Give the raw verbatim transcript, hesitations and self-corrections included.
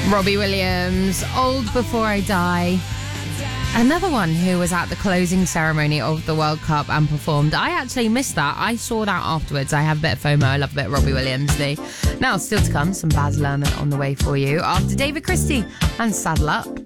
Robbie Williams, Old Before I Die. Another one who was at the closing ceremony of the World Cup and performed. I actually missed that. I saw that afterwards. I have a bit of FOMO. I love a bit of Robbie Williams. Now, still to come, some Baz Luhrmann on the way for you after David Christie and Saddle Up.